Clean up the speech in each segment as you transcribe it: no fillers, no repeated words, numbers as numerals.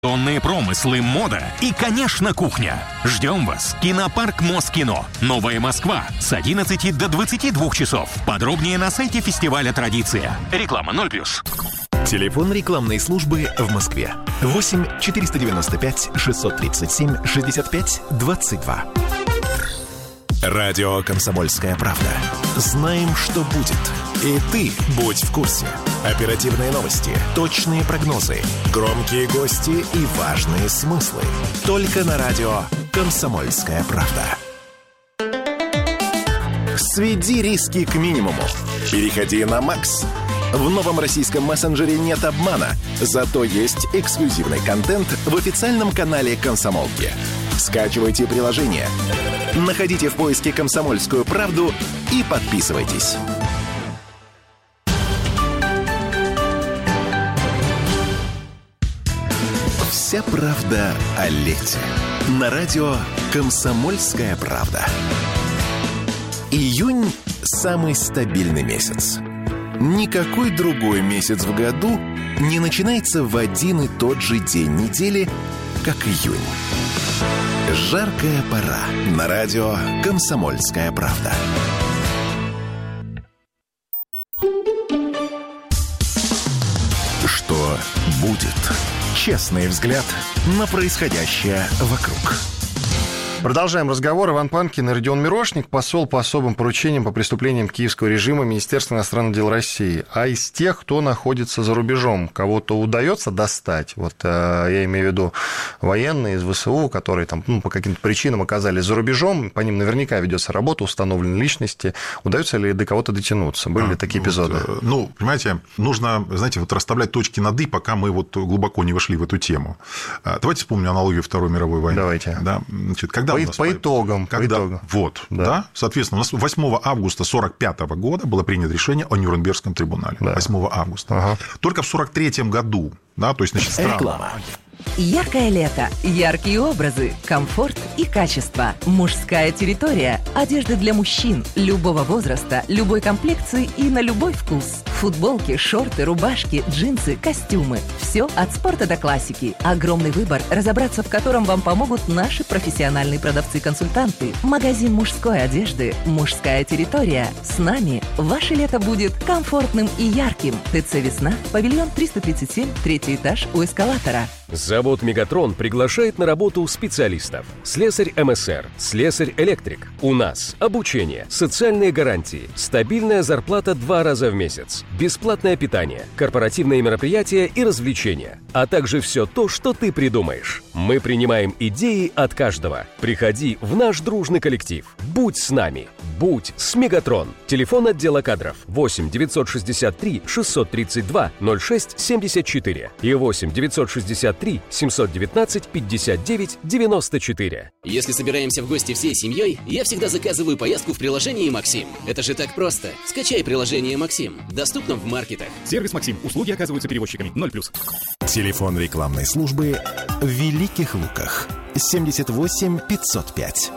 Тонные промыслы, мода и, конечно, кухня. Ждем вас. Кинопарк Москино. Новая Москва. С 11 до 22 часов. Подробнее на сайте фестиваля «Традиция». Реклама 0+. Телефон рекламной службы в Москве. 8 495 637 65 22. Радио «Комсомольская правда». Знаем, что будет. И ты будь в курсе. Оперативные новости, точные прогнозы, громкие гости и важные смыслы. Только на радио «Комсомольская правда». Сведи риски к минимуму. Переходи на Макс. В новом российском мессенджере нет обмана, зато есть эксклюзивный контент в официальном канале «Комсомолки». Скачивайте приложение, находите в поиске «Комсомольскую правду» и подписывайтесь. Вся правда о лете. На радио «Комсомольская правда». Июнь – самый стабильный месяц. Никакой другой месяц в году не начинается в один и тот же день недели, как июнь. Жаркая пора. На радио «Комсомольская правда». Что будет? Честный взгляд на происходящее вокруг. Продолжаем разговор. Иван Панкин и Родион Мирошник, посол по особым поручениям по преступлениям киевского режима Министерства иностранных дел России. А из тех, кто находится за рубежом, кого-то удается достать, вот я имею в виду военные из ВСУ, которые там, по каким-то причинам оказались за рубежом, по ним наверняка ведется работа, установлены личности. Удается ли до кого-то дотянуться? Были ли такие эпизоды? Понимаете, нужно, знаете, расставлять точки над «и», пока мы глубоко не вошли в эту тему. Давайте вспомним аналогию Второй мировой войны. Давайте. Да? Значит, когда по итогам. Вот, да. Соответственно, у нас 8 августа 1945 года было принято решение о Нюрнбергском трибунале. Да. 8 августа. Ага. Только в 1943 году, да, то есть, значит, реклама. Яркое лето, яркие образы, комфорт и качество. Мужская территория. Одежда для мужчин любого возраста, любой комплекции и на любой вкус. Футболки, шорты, рубашки, джинсы, костюмы. Все от спорта до классики. Огромный выбор, разобраться в котором вам помогут наши профессиональные продавцы-консультанты. Магазин мужской одежды «Мужская территория». С нами ваше лето будет комфортным и ярким. ТЦ «Весна», павильон 337, 3-й этаж у эскалатора. Завод «Мегатрон» приглашает на работу специалистов. Слесарь МСР, слесарь-электрик. У нас обучение, социальные гарантии, стабильная зарплата 2 раза в месяц, бесплатное питание, корпоративные мероприятия и развлечения, а также все то, что ты придумаешь. Мы принимаем идеи от каждого. Приходи в наш дружный коллектив. Будь с нами. Будь с «Мегатрон». Телефон отдела кадров 8 963 632 06 74 и 8 963 719 59 94. Если собираемся в гости всей семьей, я всегда заказываю поездку в приложении «Максим». Это же так просто. Скачай приложение «Максим». Доступно в маркетах. Сервис «Максим». Услуги оказываются перевозчиками. 0+. Телефон рекламной службы в Великих Луках. 78 505.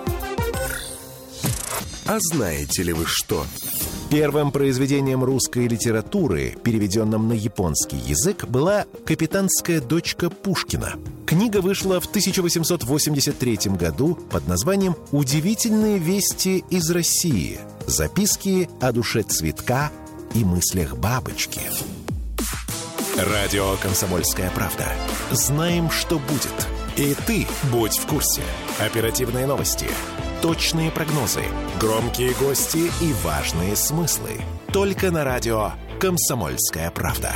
А знаете ли вы что? Первым произведением русской литературы, переведенным на японский язык, была «Капитанская дочка Пушкина». Книга вышла в 1883 году под названием «Удивительные вести из России. Записки о душе цветка и мыслях бабочки». Радио «Комсомольская правда». Знаем, что будет. И ты будь в курсе. Оперативные новости, точные прогнозы, громкие гости и важные смыслы. Только на радио «Комсомольская правда».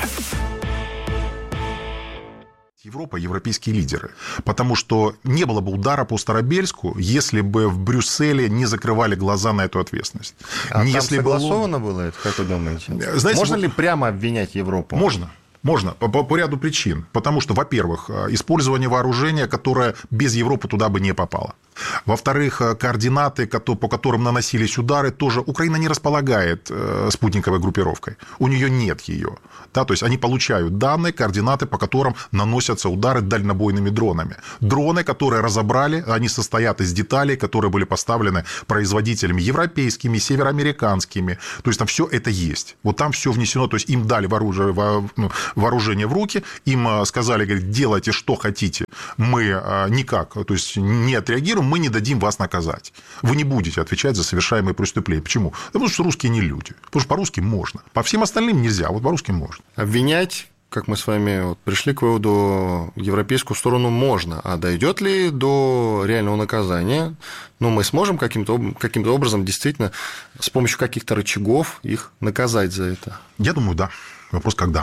Европа, европейские лидеры. Потому что не было бы удара по Старобельску, если бы в Брюсселе не закрывали глаза на эту ответственность. А там согласовано было это, как вы думаете? Знаете, можно ли прямо обвинять Европу? Можно, по ряду причин. Потому что, во-первых, использование вооружения, которое без Европы туда бы не попало. Во-вторых, координаты, по которым наносились удары, тоже Украина не располагает спутниковой группировкой. У нее нет ее. Да, то есть они получают данные, координаты, по которым наносятся удары дальнобойными дронами. Дроны, которые разобрали, они состоят из деталей, которые были поставлены производителями европейскими, североамериканскими. То есть там все это есть. Вот там все внесено, то есть им дали вооружение в руки, им сказали, говорит, делайте, что хотите, мы никак, то есть не отреагируем, мы не дадим вас наказать. Вы не будете отвечать за совершаемые преступления. Почему? Потому что русские не люди. Потому что по-русски можно. По всем остальным нельзя, вот по-русски можно. Обвинять, как мы с вами пришли к выводу, европейскую сторону можно, а дойдет ли до реального наказания? Ну, мы сможем каким-то образом действительно с помощью каких-то рычагов их наказать за это? Я думаю, да. Вопрос, когда.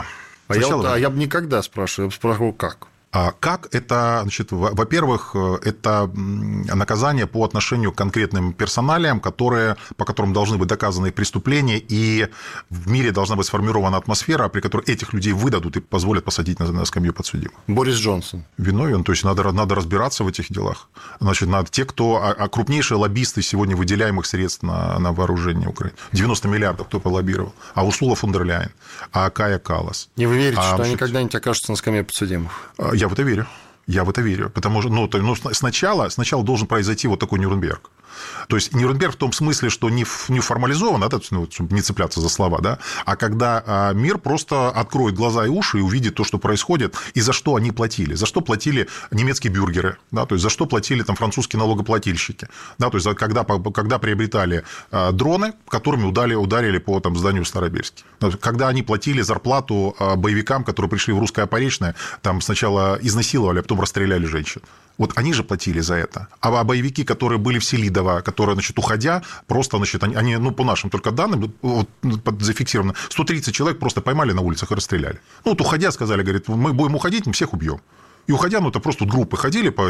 Я бы никогда спрашиваю, я бы спрашивал, как? Как это, значит, во-первых, это наказание по отношению к конкретным персоналиям, по которым должны быть доказаны преступления, и в мире должна быть сформирована атмосфера, при которой этих людей выдадут и позволят посадить на скамью подсудимых. Борис Джонсон. Виновен, то есть надо разбираться в этих делах. Значит, те, кто крупнейшие лоббисты сегодня выделяемых средств на вооружение Украины. 90 миллиардов кто полоббировал. А Урсула фон дер Ляйен, а Кая Каллас. Не вы верите, что они когда-нибудь окажутся на скамье подсудимых? Я в это верю. Потому что сначала должен произойти вот такой Нюрнберг. То есть Нюрнберг в том смысле, что не формализован, чтобы не цепляться за слова, да, а когда мир просто откроет глаза и уши и увидит то, что происходит, и за что они платили. За что платили немецкие бюргеры, да, то есть за что платили там французские налогоплательщики. Да, то есть когда приобретали дроны, которыми ударили по зданию в Старобельске. Когда они платили зарплату боевикам, которые пришли в Русское Поречное, там сначала изнасиловали, а потом расстреляли женщин. Вот они же платили за это. А боевики, которые были в Селидово, которые, значит, уходя, просто, значит, они по нашим только данным, вот, зафиксировано, 130 человек просто поймали на улицах и расстреляли. Уходя, сказали, говорит, мы будем уходить, мы всех убьем. И уходя, это просто группы ходили по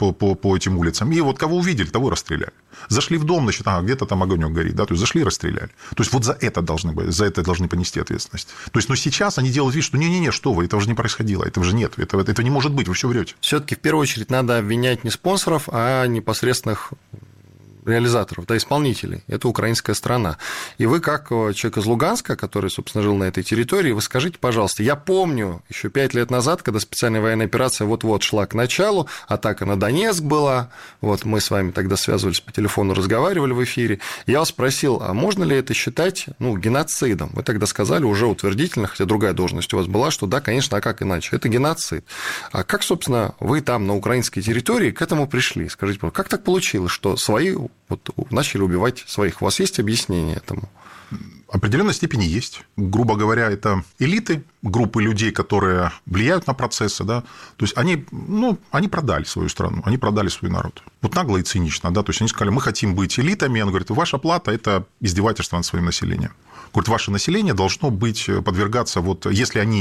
этим улицам, и вот кого увидели, того и расстреляли. Зашли в дом, значит, где-то там огонек горит, да, то есть зашли и расстреляли. То есть вот за это должны понести ответственность. То есть, но сейчас они делают вид, что не-не-не, что вы, этого же не происходило, этого же нет, это не может быть, вы все врете. Все-таки в первую очередь надо обвинять не спонсоров, а непосредственных реализаторов, да, исполнителей. Это украинская страна. И вы, как человек из Луганска, который, собственно, жил на этой территории, вы скажите, пожалуйста, я помню еще 5 лет назад, когда специальная военная операция вот-вот шла к началу, атака на Донецк была, вот мы с вами тогда связывались по телефону, разговаривали в эфире, я вас спросил, а можно ли это считать, геноцидом? Вы тогда сказали уже утвердительно, хотя другая должность у вас была, что да, конечно, а как иначе? Это геноцид. А как, собственно, вы там на украинской территории к этому пришли? Скажите, как так получилось, что свои начали убивать своих? У вас есть объяснение этому? В определенной степени есть. Грубо говоря, это элиты, группы людей, которые влияют на процессы, да, то есть они продали свою страну, они продали свой народ. Вот нагло и цинично, да, то есть они сказали, мы хотим быть элитами, он говорит, ваша плата – это издевательство над своим населением. Говорит, ваше население должно подвергаться, если они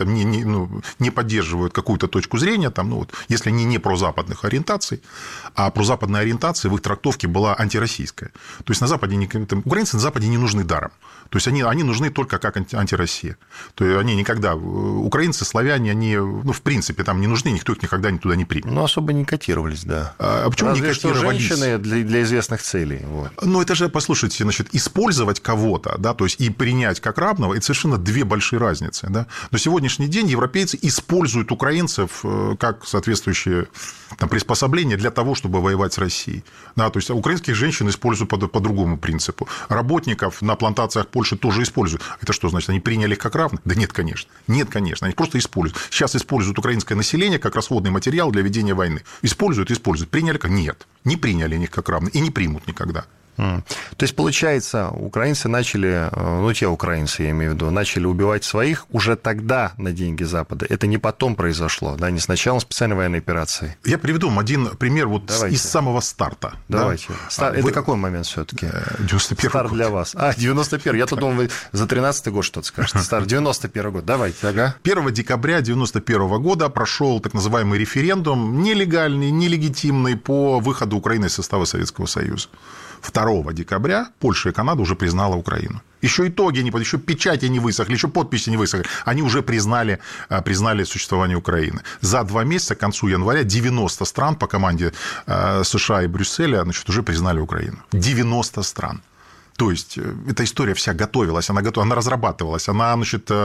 не поддерживают какую-то точку зрения, если они не прозападных ориентаций, а прозападная ориентация в их трактовке была антироссийская. То есть на Западе украинцы на Западе не нужны даром. То есть они нужны только как антироссия. То есть они никогда, украинцы, славяне, они, в принципе, там не нужны, никто их никогда туда не примет. Особо не котировались, да. А почему разве не котировались? Что женщины для известных целей. Вот. Это же, послушайте, использовать кого-то, да, то есть и принять как равного, это совершенно две большие разницы. Да? На сегодняшний день европейцы используют украинцев как соответствующие приспособления для того, чтобы воевать с Россией. Да, то есть украинских женщин используют по другому принципу. Работников на плантациях Польши тоже используют. Это что значит? Они приняли их как равных? Да нет, конечно. Нет, конечно. Они просто используют. Сейчас используют украинское население как расходный материал для ведения войны. Используют. Приняли как? Нет. Не приняли их как равных и не примут никогда. То есть, получается, украинцы начали, те украинцы, я имею в виду, начали убивать своих уже тогда на деньги Запада. Это не потом произошло, да, не с началом специальной военной операции. Я приведу вам один пример из самого старта. Давайте. Да? Это какой момент все-таки? 91-й Старт для вас. 91-й. Я-то думал, вы за 13-й год что-то скажете. Старт 91-й год. Давайте. Ага. 1 декабря 91 года прошел так называемый референдум, нелегальный, нелегитимный, по выходу Украины из состава Советского Союза. 2 декабря Польша и Канада уже признала Украину. Еще итоги еще печати не высохли, еще подписи не высохли. Они уже признали существование Украины. За 2 месяца, к концу января, 90 стран по команде США и Брюсселя уже признали Украину. 90 стран. То есть эта история вся готовилась, она разрабатывалась, она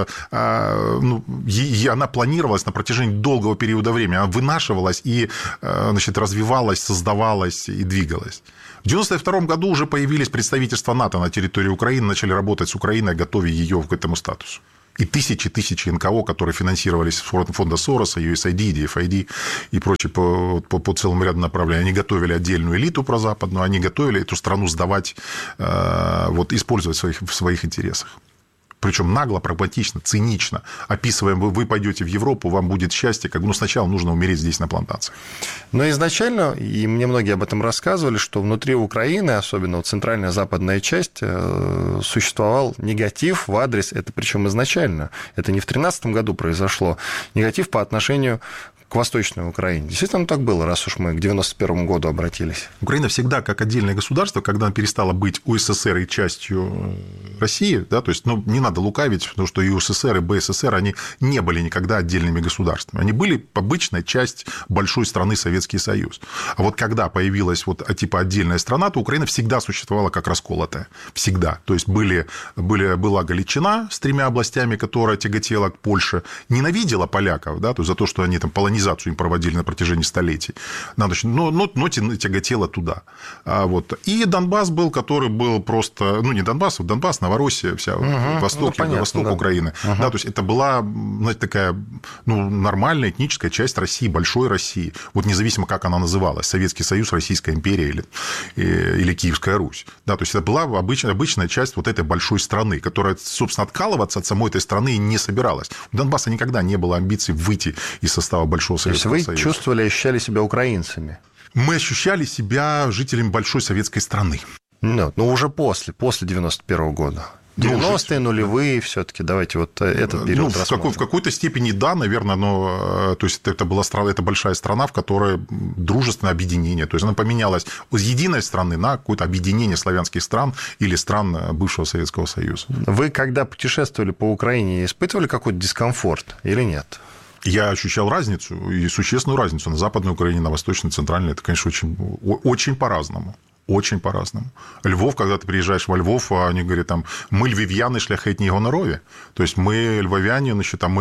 планировалась на протяжении долгого периода времени, она вынашивалась и развивалась, создавалась и двигалась. В 1992 году уже появились представительства НАТО на территории Украины, начали работать с Украиной, готовя ее к этому статусу. И тысячи НКО, которые финансировались с фонда Сороса, USAID, DFID и прочее по целому ряду направлений. Они готовили отдельную элиту прозападную, они готовили эту страну сдавать, использовать в своих интересах. Причем нагло, прагматично, цинично. Описываем, вы пойдете в Европу, вам будет счастье. Сначала нужно умереть здесь на плантации. Но изначально, и мне многие об этом рассказывали, что внутри Украины, особенно центральная западная часть, существовал негатив в адрес, это причем изначально, это не в 2013 году произошло, негатив по отношению к Восточной Украине. Действительно так было, раз уж мы к 1991 году обратились. Украина всегда, как отдельное государство, когда она перестала быть УССР и частью России, да, то есть, не надо лукавить, потому что и УССР, и БССР, они не были никогда отдельными государствами. Они были обычная часть большой страны Советский Союз. А вот когда появилась отдельная страна, то Украина всегда существовала как расколотая. Всегда. То есть, была Галичина с 3 областями, которая тяготела к Польше, ненавидела поляков, да, то есть, за то, что они там полонизацию им проводили на протяжении столетий. Но тяготело туда. И Донбасс был, который был просто... не Донбасс, Новороссия, вся восток Украины. Да, то есть, это была, такая нормальная этническая часть России, большой России. Независимо, как она называлась. Советский Союз, Российская империя или Киевская Русь. Да, то есть, это была обычная часть этой большой страны, которая, собственно, откалываться от самой этой страны не собиралась. У Донбасса никогда не было амбиций выйти из состава большого Советского Союза. То есть, вы чувствовали, ощущали себя украинцами? Мы ощущали себя жителями большой советской страны. Но уже после 91 года. 90-е, нулевые, все-таки давайте этот период рассмотрим. В какой-то степени, да, наверное, но то есть, это большая страна, в которой дружественное объединение. То есть, она поменялась из единой страны на какое-то объединение славянских стран или стран бывшего Советского Союза. Вы, когда путешествовали по Украине, испытывали какой-то дискомфорт или нет? Я ощущал разницу, и существенную разницу на Западной Украине, на Восточной, Центральной. Это, конечно, очень по-разному. Очень по-разному. Львов, когда ты приезжаешь во Львов, они говорят, мы львів'яни шляхетні гонорові. То есть, мы львовяне,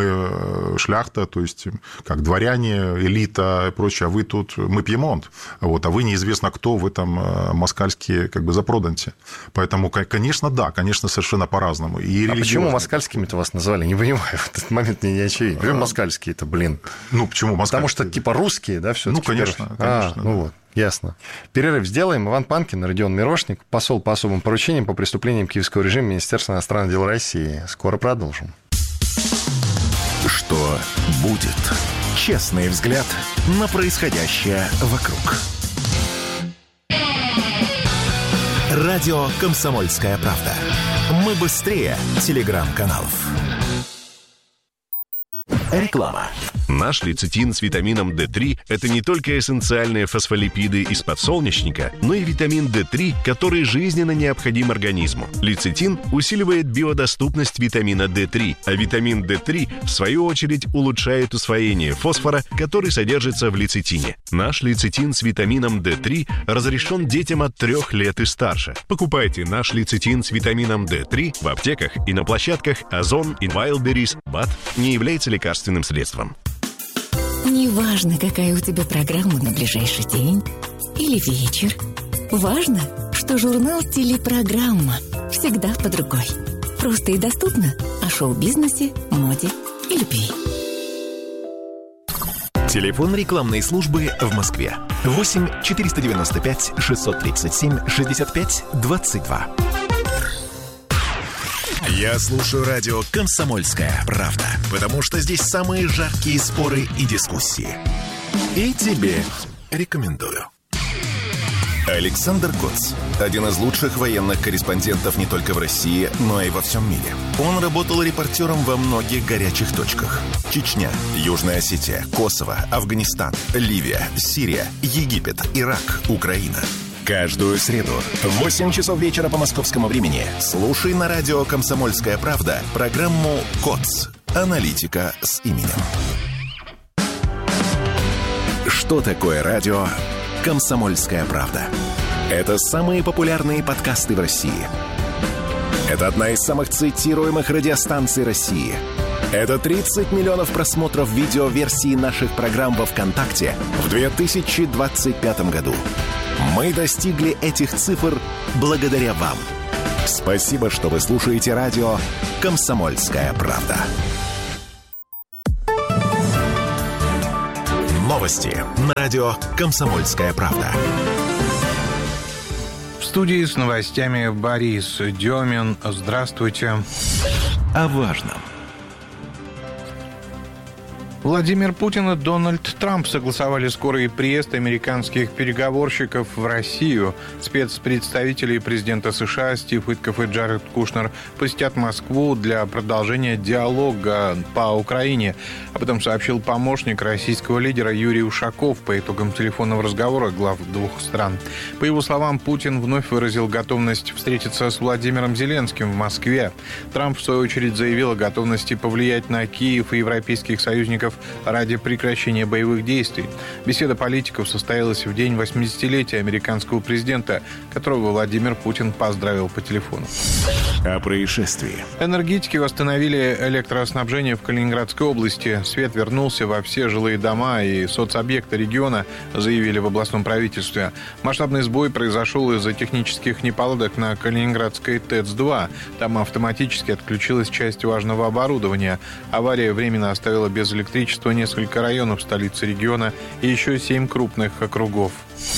мы шляхта, то есть, как дворяне, элита и прочее, а вы тут, мы Пьемонт, а вы неизвестно кто, вы там москальские запроданцы. Поэтому, конечно, да, конечно, совершенно по-разному. А почему москальскими-то вас называли? Не понимаю, в этот момент мне не очевидно. Почему москальские-то, блин? Почему москальские? Потому что, русские, да, все-таки? Конечно. Ясно. Перерыв сделаем. Иван Панкин, Родион Мирошник, посол по особым поручениям по преступлениям киевского режима Министерства иностранных дел России. Скоро продолжим. Что будет? Честный взгляд на происходящее вокруг. Радио «Комсомольская правда». Мы быстрее телеграм-каналов. Реклама. Наш лецитин с витамином D3 – это не только эссенциальные фосфолипиды из подсолнечника, но и витамин D3, который жизненно необходим организму. Лецитин усиливает биодоступность витамина D3, а витамин D3, в свою очередь, улучшает усвоение фосфора, который содержится в лецитине. Наш лецитин с витамином D3 разрешен детям от 3 лет и старше. Покупайте наш лецитин с витамином D3 в аптеках и на площадках Озон и Wildberries. БАД не является лекарственным средством. Неважно, какая у тебя программа на ближайший день или вечер. Важно, что журнал «Телепрограмма» всегда под рукой. Просто и доступно о шоу-бизнесе, моде и любви. Телефон рекламной службы в Москве. 8 495 637 65 22. Я слушаю радио «Комсомольская правда», потому что здесь самые жаркие споры и дискуссии. И тебе рекомендую. Александр Коц. Один из лучших военных корреспондентов не только в России, но и во всем мире. Он работал репортером во многих горячих точках. Чечня, Южная Осетия, Косово, Афганистан, Ливия, Сирия, Египет, Ирак, Украина. Каждую среду в 8 часов вечера по московскому времени слушай на радио «Комсомольская правда» программу «КОЦ. Аналитика с именем». Что такое радио «Комсомольская правда»? Это самые популярные подкасты в России. Это одна из самых цитируемых радиостанций России. Это 30 миллионов просмотров видеоверсии наших программ во ВКонтакте в 2025 году. Мы достигли этих цифр благодаря вам. Спасибо, что вы слушаете радио «Комсомольская правда». Новости на радио «Комсомольская правда». В студии с новостями Борис Демин. Здравствуйте. О важном. Владимир Путин и Дональд Трамп согласовали скорый приезд американских переговорщиков в Россию. Спецпредставители президента США Стив Уиткоф и Джаред Кушнер посетят Москву для продолжения диалога по Украине. Об этом сообщил помощник российского лидера Юрий Ушаков по итогам телефонного разговора глав двух стран. По его словам, Путин вновь выразил готовность встретиться с Владимиром Зеленским в Москве. Трамп, в свою очередь, заявил о готовности повлиять на Киев и европейских союзников ради прекращения боевых действий. Беседа политиков состоялась в день 80-летия американского президента, которого Владимир Путин поздравил по телефону. О происшествии. Энергетики восстановили электроснабжение в Калининградской области. Свет вернулся во все жилые дома и соцобъекты региона, заявили в областном правительстве. Масштабный сбой произошел из-за технических неполадок на Калининградской ТЭЦ-2. Там автоматически отключилась часть важного оборудования. Авария временно оставила без электричества несколько районов столицы региона и еще 7 крупных округов.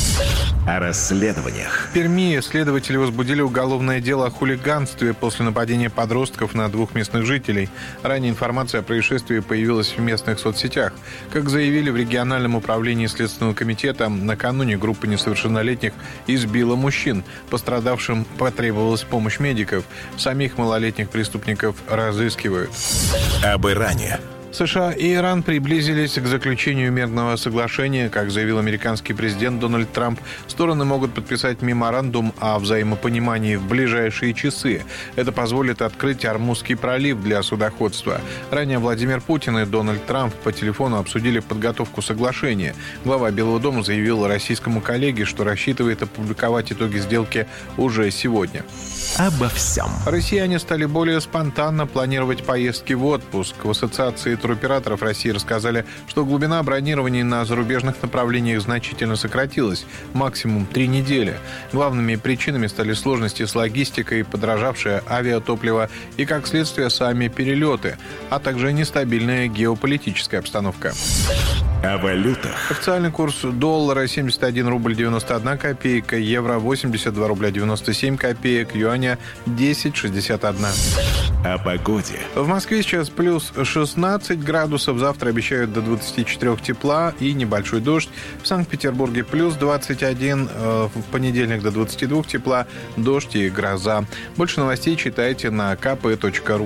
О расследованиях. В Перми следователи возбудили уголовное дело о хулиганстве после нападения подростков на 2 местных жителей. Ранее информация о происшествии появилась в местных соцсетях. Как заявили в региональном управлении Следственного комитета, накануне группа несовершеннолетних избила мужчин. Пострадавшим потребовалась помощь медиков. Самих малолетних преступников разыскивают. Об Иране. США и Иран приблизились к заключению мирного соглашения. Как заявил американский президент Дональд Трамп, стороны могут подписать меморандум о взаимопонимании в ближайшие часы. Это позволит открыть Ормузский пролив для судоходства. Ранее Владимир Путин и Дональд Трамп по телефону обсудили подготовку соглашения. Глава Белого дома заявил российскому коллеге, что рассчитывает опубликовать итоги сделки уже сегодня. Обо всем. Россияне стали более спонтанно планировать поездки в отпуск. В Ассоциации туроператоров России рассказали, что глубина бронирований на зарубежных направлениях значительно сократилась, максимум 3 недели. Главными причинами стали сложности с логистикой, подорожавшее авиатопливо и, как следствие, сами перелеты, а также нестабильная геополитическая обстановка. О валютах. Официальный курс доллара 71 рубль 91 копейка, евро 82 рубля 97 копеек, юаня 10,61. О погоде. В Москве сейчас плюс 16 градусов, завтра обещают до 24 тепла и небольшой дождь. В Санкт-Петербурге плюс 21, в понедельник до 22 тепла, дождь и гроза. Больше новостей читайте на kp.ru.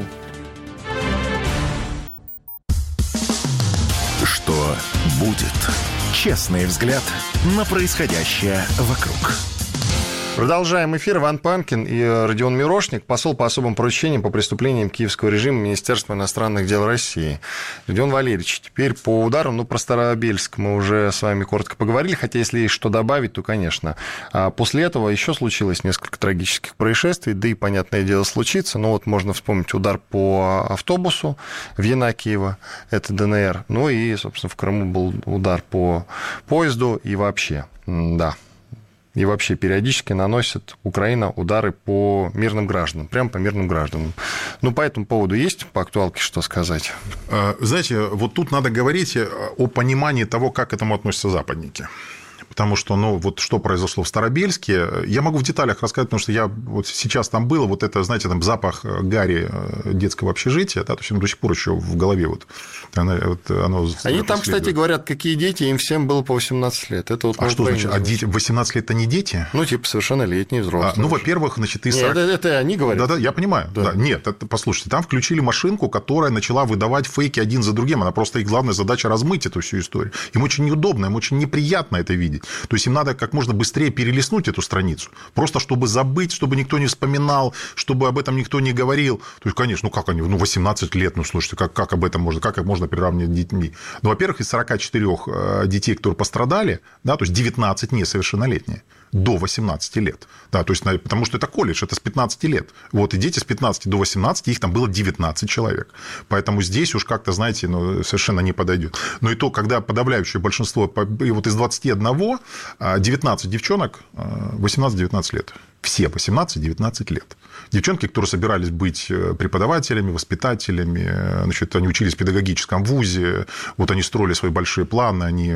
Что будет? Честный взгляд на происходящее вокруг. Продолжаем эфир. Иван Панкин и Родион Мирошник, посол по особым поручениям по преступлениям киевского режима Министерства иностранных дел России. Родион Валерьевич, теперь по удару, про Старобельск мы уже с вами коротко поговорили, хотя если есть что добавить, то, конечно. А после этого еще случилось несколько трагических происшествий, да и, понятное дело, случится. Можно вспомнить удар по автобусу в Янакиево, это ДНР. И, собственно, в Крыму был удар по поезду и вообще, да. И вообще периодически наносит Украина удары по мирным гражданам, прямо по мирным гражданам. По этому поводу есть по актуалке что сказать? Знаете, вот тут надо говорить о понимании того, как к этому относятся западники. Потому что, что произошло в Старобельске, я могу в деталях рассказать, потому что я вот сейчас там был, это, знаете, там запах гари детского общежития, да, то есть он до сих пор еще в голове оно Они там, кстати, говорят, какие дети, им всем было по 18 лет. Это а что значит? А 18 лет – это не дети? Совершеннолетние, взрослые. Во-первых, значит, это они говорят. Да, я понимаю. Да. Нет, послушайте, там включили машинку, которая начала выдавать фейки один за другим, она просто, их главная задача размыть эту всю историю. Им очень неудобно, им очень неприятно это видеть. То есть им надо как можно быстрее перелистнуть эту страницу, просто чтобы забыть, чтобы никто не вспоминал, чтобы об этом никто не говорил. То есть, конечно, как они, 18 лет, слушайте, как об этом можно, как их можно приравнивать с детьми? Во-первых, из 44 детей, которые пострадали, да, то есть 19 несовершеннолетние, до 18 лет. Да, то есть, потому что это колледж, это с 15 лет. И дети с 15 до 18, их там было 19 человек. Поэтому здесь уж как-то, знаете, совершенно не подойдет. Но и то, когда подавляющее большинство, из 21 всего 19 девчонок 18-19 лет. Все 18-19 лет. Девчонки, которые собирались быть преподавателями, воспитателями, значит, они учились в педагогическом вузе, вот они строили свои большие планы, они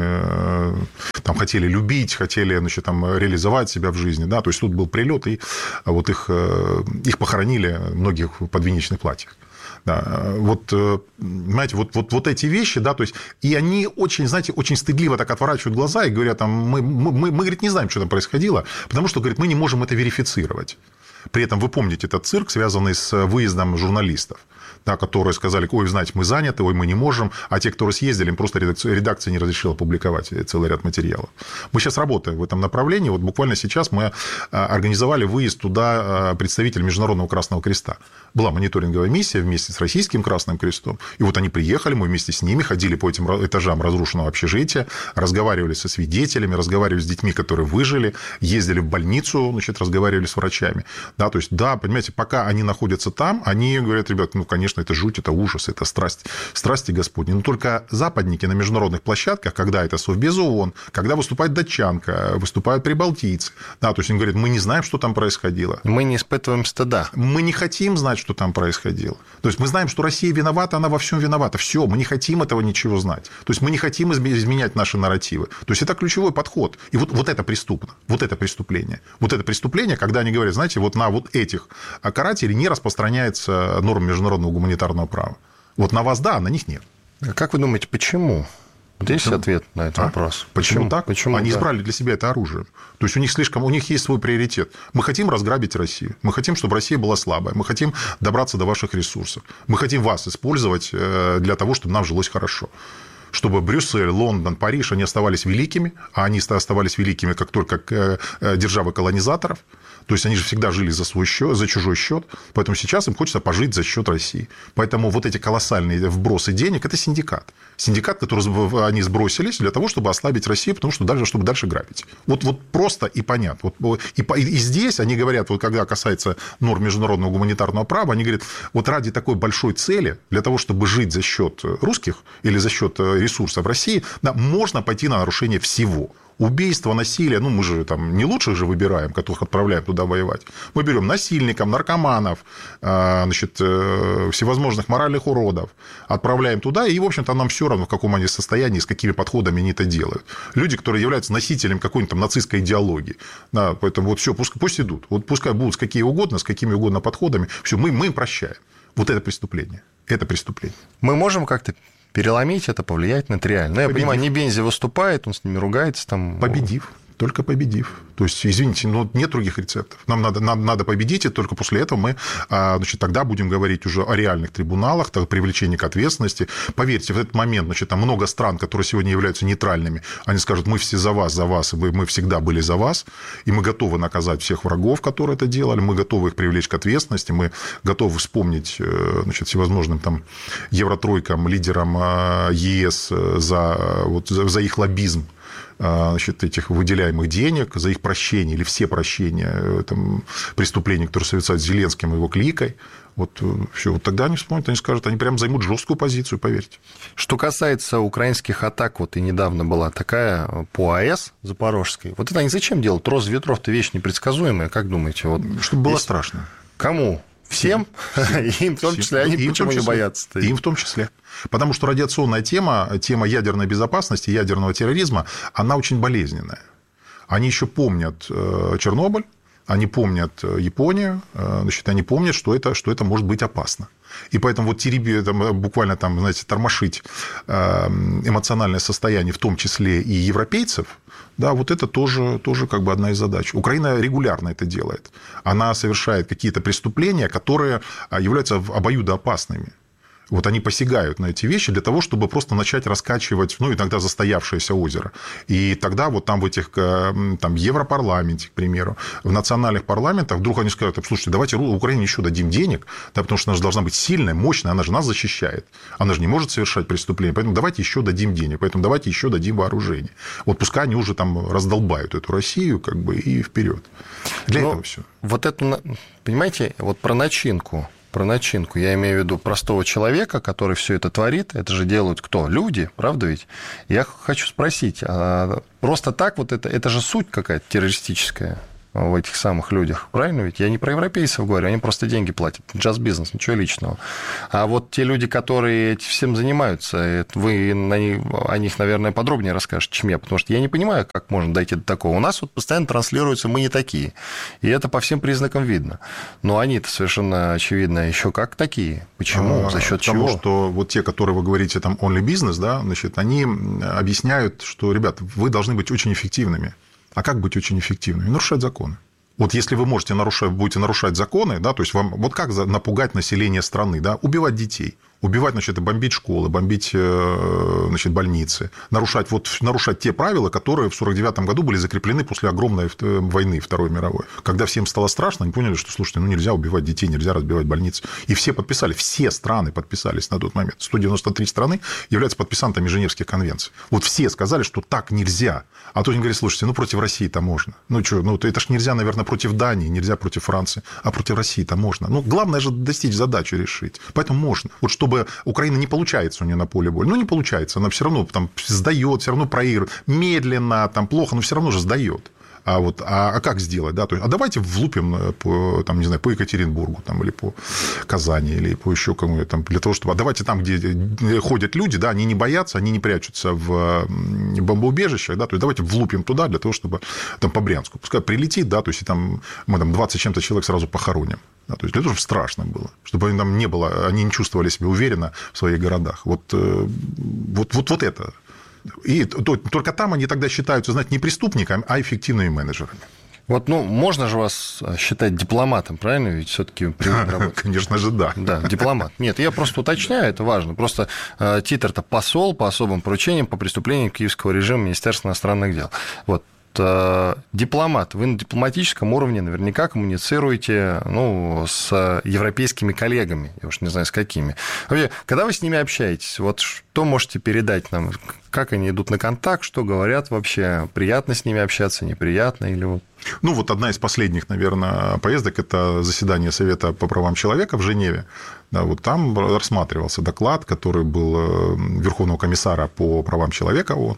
там хотели любить, хотели, значит, там, реализовать себя в жизни, да, то есть тут был прилет, и вот их похоронили многих в подвенечных платьях. Да, вот, понимаете, вот эти вещи, да, то есть, и они очень, знаете, очень стыдливо так отворачивают глаза и говорят, там, мы, говорит, не знаем, что там происходило, потому что, говорит, мы не можем это верифицировать. При этом вы помните этот цирк, связанный с выездом журналистов, да, которые сказали, ой, знаете, мы заняты, ой, мы не можем, а те, которые съездили, им просто редакция не разрешила публиковать целый ряд материалов. Мы сейчас работаем в этом направлении, вот буквально сейчас мы организовали выезд туда представителей Международного Красного Креста. Была мониторинговая миссия вместе с Российским Красным Крестом, и вот они приехали, мы вместе с ними ходили по этим этажам разрушенного общежития, разговаривали со свидетелями, разговаривали с детьми, которые выжили, ездили в больницу, значит, разговаривали с врачами. Да, то есть, да, понимаете, пока они находятся там, они говорят, ребят, ну, конечно, это жуть, это ужас, это страсти Господни. Но только западники на международных площадках, когда это Совбез ООН, когда выступает датчанка, выступают прибалтийцы, да, то есть они говорят, мы не знаем, что там происходило. Мы не испытываем стыда. Мы не хотим знать, что там происходило. То есть мы знаем, что Россия виновата, она во всем виновата. Все, мы не хотим этого ничего знать. То есть мы не хотим изменять наши нарративы. То есть это ключевой подход. И вот это преступно. Вот это преступление. Вот это преступление, когда они говорят, знаете, вот на вот этих карателей не распространяется норм международного гуманитарного права. Вот на вас, да, а на них нет. А как вы думаете, почему? Вот есть ответ на этот вопрос? Почему так? Почему они так? избрали для себя это оружие. То есть у них есть свой приоритет. Мы хотим разграбить Россию. Мы хотим, чтобы Россия была слабая. Мы хотим добраться до ваших ресурсов. Мы хотим вас использовать для того, чтобы нам жилось хорошо. Чтобы Брюссель, Лондон, Париж, они оставались великими, а они оставались великими как только державы колонизаторов. То есть они же всегда жили за свой счет, за чужой счет, поэтому сейчас им хочется пожить за счет России. Поэтому вот эти колоссальные вбросы денег – это синдикат. Синдикат, который они сбросились для того, чтобы ослабить Россию, потому что чтобы дальше грабить. Вот просто и понятно. И здесь они говорят, вот когда касается норм международного гуманитарного права, они говорят, вот ради такой большой цели, для того, чтобы жить за счет русских или за счет ресурсов России, да, можно пойти на нарушение всего. Убийство, насилие, ну, мы же там не лучших же выбираем, которых отправляем туда воевать. Мы берем насильников, наркоманов, значит, всевозможных моральных уродов, отправляем туда, и, в общем-то, нам все равно, в каком они состоянии, с какими подходами они это делают. Люди, которые являются носителем какой-нибудь там нацистской идеологии. Да, поэтому вот все, пусть идут. Вот пускай будут с какими угодно подходами, все, мы им прощаем. Вот это преступление. Это преступление. Мы можем как-то переломить это, повлиять на это реально. Я понимаю, Небензи выступает, он с ними ругается. Там... Только победив. То есть, извините, но нет других рецептов. Нам надо победить, и только после этого мы, значит, тогда будем говорить уже о реальных трибуналах, привлечении к ответственности. Поверьте, в этот момент, значит, там много стран, которые сегодня являются нейтральными, они скажут, мы все за вас, и мы всегда были за вас, и мы готовы наказать всех врагов, которые это делали, мы готовы их привлечь к ответственности, мы готовы вспомнить, значит, всевозможным там евротройкам, лидерам ЕС за их лоббизм, значит, этих выделяемых денег, за их прощение или все прощения там, преступлений, которые совершают Зеленским и его кликой. Вот все, вот тогда они вспомнят, они скажут, они прям займут жесткую позицию, поверьте. Что касается украинских атак, вот и недавно была такая по АЭС Запорожской. Вот это они зачем делают? Рост ветров-то вещь непредсказуемая, как думаете? Вот чтобы было страшно. Кому? Всем? Им в том числе, они почему не боятся-то? Им в том числе. Потому что радиационная тема ядерной безопасности, ядерного терроризма, она очень болезненная. Они еще помнят Чернобыль, они помнят Японию, значит, они помнят, что это может быть опасно. И поэтому вот буквально там, знаете, тормошить эмоциональное состояние, в том числе и европейцев, да, вот это тоже как бы одна из задач. Украина регулярно это делает. Она совершает какие-то преступления, которые являются обоюдоопасными. Вот они посягают на эти вещи для того, чтобы просто начать раскачивать, ну, иногда застоявшееся озеро. И тогда вот там в этих, там, Европарламенте, к примеру, в национальных парламентах вдруг они скажут, слушайте, давайте Украине еще дадим денег, да, потому что она же должна быть сильная, мощная, она же нас защищает, она же не может совершать преступления, поэтому давайте еще дадим денег, поэтому давайте еще дадим вооружение. Вот пускай они уже там раздолбают эту Россию, как бы, и вперед. Для этого все. Вот это, понимаете, вот про начинку. про начинку. Я имею в виду простого человека, который все это творит. Это же делают кто? Люди, правда ведь? Я хочу спросить, а просто так вот это же суть какая-то террористическая в этих самых людях, правильно ведь? Я не про европейцев говорю, они просто деньги платят. Джаз-бизнес, ничего личного. А вот те люди, которые этим всем занимаются, вы о них, наверное, подробнее расскажете, чем я, потому что я не понимаю, как можно дойти до такого. У нас вот постоянно транслируется «мы не такие», и это по всем признакам видно. Но они-то совершенно очевидно еще как такие. Почему? За счет чего? Потому что вот те, которые вы говорите, там, only business, да, значит, они объясняют, что, ребят, вы должны быть очень эффективными. А как быть очень эффективными? Нарушать законы. Вот если вы будете нарушать законы, да, то есть вам вот как напугать население страны, да, убивать детей, убивать, значит, бомбить школы, бомбить, значит, больницы, нарушать те правила, которые в 1949 году были закреплены после огромной войны Второй мировой. Когда всем стало страшно, они поняли, что, слушайте, нельзя убивать детей, нельзя разбивать больницы. И все подписали, все страны подписались на тот момент. 193 страны являются подписантами Женевских конвенций. Вот все сказали, что так нельзя. А то они говорят, слушайте, против России-то можно. Это ж нельзя, наверное, против Дании, нельзя против Франции, а против России-то можно. Главное же достичь задачи решить. Поэтому можно. Вот чтобы Украина не получается у нее на поле боя. Не получается. Она все равно там сдает, все равно проигрывает. Медленно, там плохо, но все равно же сдает. А как сделать? Да? То есть, давайте влупим по Екатеринбургу там, или по Казани, или по еще кому-то, для того, чтобы... давайте там, где ходят люди, да, они не боятся, они не прячутся в бомбоубежищах, да, то есть давайте влупим туда для того, чтобы там, по Брянску. Пускай прилетит, да, то есть там, мы там 20 чем-то человек сразу похороним. Да, то есть для того, чтобы страшно было, чтобы они там они не чувствовали себя уверенно в своих городах. Вот это. И только там они тогда считаются, знаете, не преступниками, а эффективными менеджерами. Можно же вас считать дипломатом, правильно? Ведь все-таки Конечно же, да. Да, дипломат. Нет, я просто уточняю, это важно. Просто титр-то посол по особым поручениям по преступлениям киевского режима Министерства иностранных дел. Вот. Дипломат, вы на дипломатическом уровне наверняка коммуницируете с европейскими коллегами, я уж не знаю, с какими. Вообще, когда вы с ними общаетесь, вот что можете передать нам, как они идут на контакт, что говорят вообще, приятно с ними общаться, неприятно или вот? Одна из последних, наверное, поездок – это заседание Совета по правам человека в Женеве. Да, вот там рассматривался доклад, который был Верховного комиссара по правам человека ООН.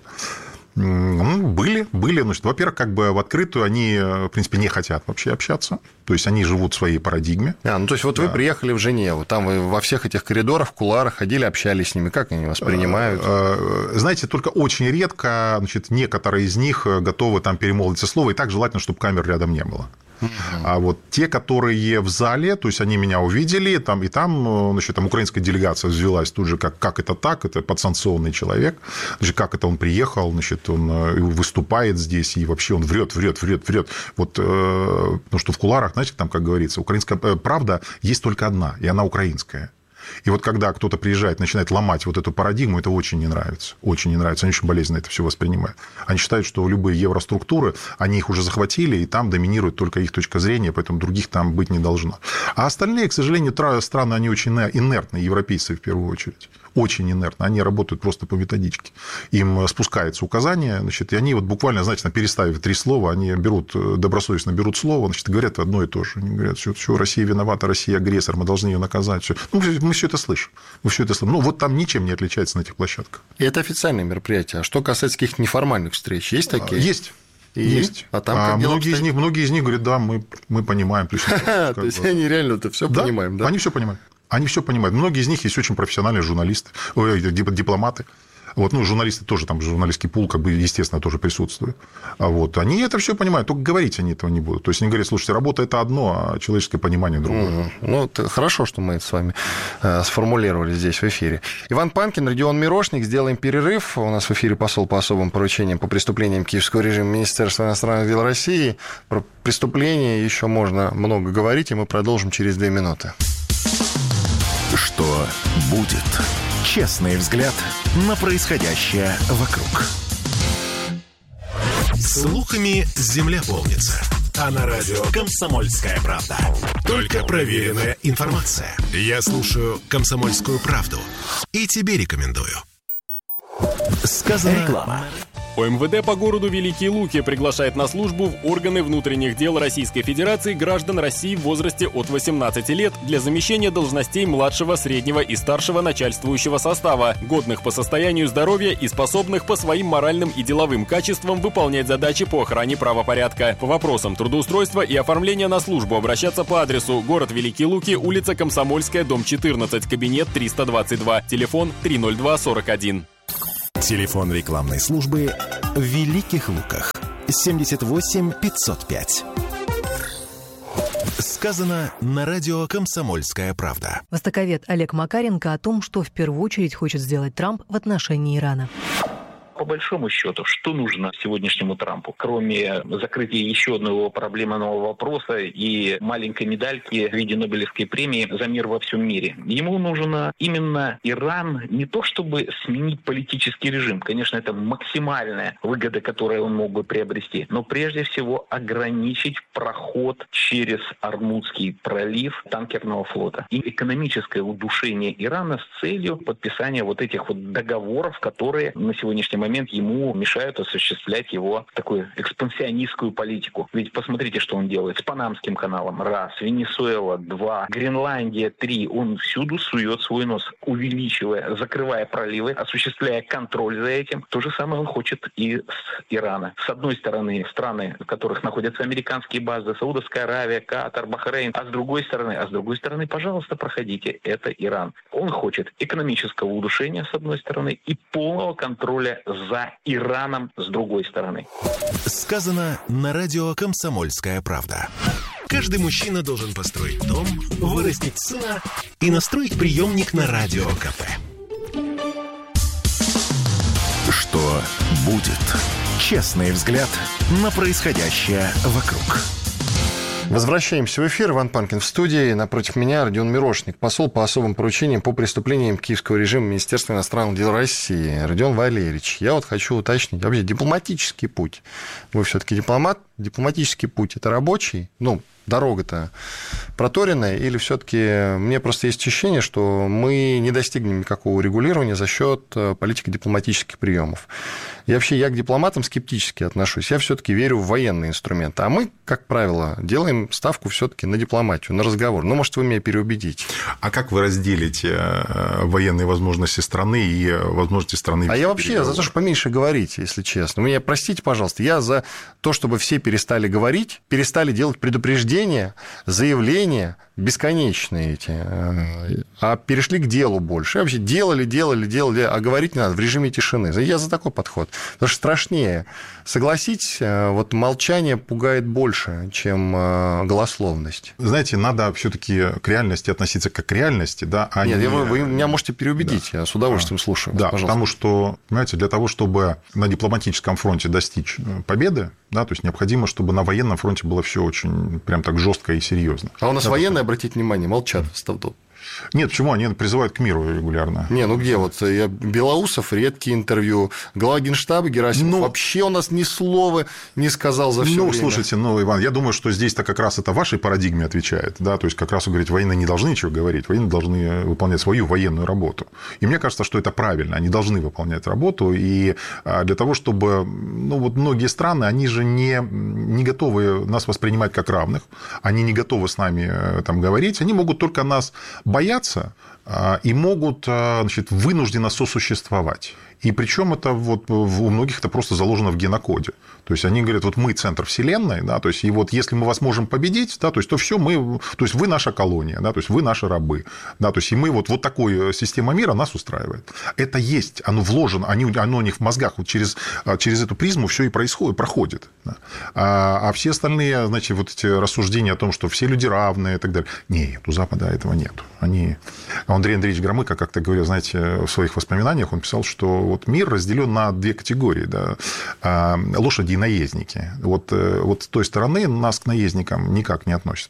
Были. Значит, во-первых, как бы в открытую они, в принципе, не хотят вообще общаться. То есть, они живут в своей парадигме. То есть, вот да. Вы приехали в Женеву, там вы во всех этих коридорах, в кулуарах ходили, общались с ними. Как они вас принимают? Знаете, только очень редко, значит, некоторые из них готовы там перемолвиться слово, и так желательно, чтобы камер рядом не было. А вот те, которые в зале, то есть они меня увидели, там значит, там украинская делегация взвелась тут же, как это так, это подсанкционный человек, значит, как это он приехал, значит, он выступает здесь, и вообще он врет. Вот, потому что в кулуарах, знаете, там, как говорится, украинская правда есть только одна, и она украинская. И вот когда кто-то приезжает, начинает ломать вот эту парадигму, это очень не нравится. Очень не нравится. Они очень болезненно это все воспринимают. Они считают, что любые евроструктуры, они их уже захватили, и там доминирует только их точка зрения, поэтому других там быть не должно. А остальные, к сожалению, страны, они очень инертные, европейцы в первую очередь. Очень инертно. Они работают просто по методичке. Им спускаются указания, значит, и они вот буквально, знаете, переставив 3 слова, они добросовестно берут слово, значит, говорят одно и то же. Они говорят, что Россия виновата, Россия агрессор, мы должны ее наказать. Всё. Мы все это слышим. Вот там ничем не отличается на этих площадках. И это официальные мероприятия. А что касается каких-то неформальных встреч, есть такие? Есть. Есть. А там многие из них говорят, да, мы понимаем. То есть они реально это все понимают, да? Они все понимают. Они все понимают. Многие из них есть очень профессиональные журналисты, дипломаты. Вот, журналисты тоже, там журналистский пул, как бы, естественно, тоже присутствует. Вот, они это все понимают, только говорить они этого не будут. То есть, они говорят, слушайте, работа – это одно, а человеческое понимание – другое. Это хорошо, что мы это с вами сформулировали здесь в эфире. Иван Панкин, Родион Мирошник. Сделаем перерыв. У нас в эфире посол по особым поручениям по преступлениям киевского режима Министерства иностранных дел России. Про преступления еще можно много говорить, и мы продолжим через 2 минуты. Что будет? Честный взгляд на происходящее вокруг. Слухами земля полнится. А на радио «Комсомольская правда» только проверенная информация. Я слушаю «Комсомольскую правду» и тебе рекомендую. Сказано... Реклама. ОМВД по городу Великие Луки приглашает на службу в органы внутренних дел Российской Федерации граждан России в возрасте от 18 лет для замещения должностей младшего, среднего и старшего начальствующего состава, годных по состоянию здоровья и способных по своим моральным и деловым качествам выполнять задачи по охране правопорядка. По вопросам трудоустройства и оформления на службу обращаться по адресу: город Великие Луки, улица Комсомольская, дом 14, кабинет 322, телефон 30241. Телефон рекламной службы в Великих Луках 78 505. Сказано на радио «Комсомольская правда». Востоковед Олег Макаренко о том, что в первую очередь хочет сделать Трамп в отношении Ирана. По большому счету, что нужно сегодняшнему Трампу, кроме закрытия еще одного проблемного вопроса и маленькой медальки в виде Нобелевской премии за мир во всем мире? Ему нужно именно Иран не то чтобы сменить политический режим, конечно, это максимальная выгода, которую он мог бы приобрести, но прежде всего ограничить проход через Ормузский пролив танкерного флота и экономическое удушение Ирана с целью подписания вот этих вот договоров, которые на сегодняшний момент ему мешают осуществлять его такую экспансионистскую политику. Ведь посмотрите, что он делает с Панамским каналом. Раз. Венесуэла. Два. Гренландия. Три. Он всюду сует свой нос, увеличивая, закрывая проливы, осуществляя контроль за этим. То же самое он хочет и с Ирана. С одной стороны, страны, в которых находятся американские базы, Саудовская Аравия, Катар, Бахрейн. А с другой стороны, пожалуйста, проходите. Это Иран. Он хочет экономического удушения, с одной стороны, и полного контроля за Ираном с другой стороны. Сказано на радио «Комсомольская правда». Каждый мужчина должен построить дом, вырастить сына и настроить приемник на радио КП. Что будет? Честный взгляд на происходящее вокруг. Возвращаемся в эфир. Иван Панкин в студии. Напротив меня Родион Мирошник, посол по особым поручениям по преступлениям киевского режима Министерства иностранных дел России. Родион Валерьевич, я вот хочу уточнить. Вообще дипломатический путь. Вы все-таки дипломат. Дипломатический путь – это рабочий? Дорога-то проторенная, или все-таки мне просто есть ощущение, что мы не достигнем никакого урегулирования за счет политико-дипломатических приемов. И вообще я к дипломатам скептически отношусь. Я все-таки верю в военные инструменты. А мы, как правило, делаем ставку все-таки на дипломатию, на разговор. Может, вы меня переубедите. А как вы разделите военные возможности страны и возможности страны? А я вообще за то, что поменьше говорить, если честно. Вы меня простите, пожалуйста, я за то, чтобы все перестали говорить, перестали делать предупреждения, заявления бесконечные эти, а перешли к делу больше. И вообще делали, а говорить не надо в режиме тишины. Я за такой подход. Потому что страшнее. Согласитесь, вот молчание пугает больше, чем голословность. Знаете, надо все-таки к реальности относиться как к реальности, да, а Нет, не... вы меня можете переубедить, я с удовольствием слушаю. Да, пожалуйста. Потому что, понимаете, для того, чтобы на дипломатическом фронте достичь победы, да, то есть необходимо, чтобы на военном фронте было все очень прям так жестко и серьезно. А у нас военные, обратите внимание, молчат. Нет, почему? Они призывают к миру регулярно. Где? Я Белоусов, редкие интервью. Глава Генштаба Герасимов вообще у нас ни слова не сказал за все время. Слушайте, Иван, я думаю, что здесь-то как раз это вашей парадигме отвечает. Да? То есть, как раз вы говорите, военные не должны ничего говорить, военные должны выполнять свою военную работу. И мне кажется, что это правильно. Они должны выполнять работу. И для того, чтобы... многие страны, они же не готовы нас воспринимать как равных. Они не готовы с нами говорить. Они могут только нас боятся и могут, вынужденно сосуществовать. И причем это у многих это просто заложено в генокоде. То есть они говорят, мы центр вселенной, да, то есть и если мы вас можем победить, да, то есть то все то есть вы наша колония, да, то есть вы наши рабы, да, то есть и мы вот такая система мира нас устраивает. Это есть, оно вложено, оно у них в мозгах через эту призму все и проходит. Да. А все остальные, эти рассуждения о том, что все люди равные и так далее, нет, у Запада этого нет. Андрей Андреевич Громыко как-то говорил, в своих воспоминаниях он писал, что мир разделен на две категории, да, лошади и наездники. С той стороны нас к наездникам никак не относят.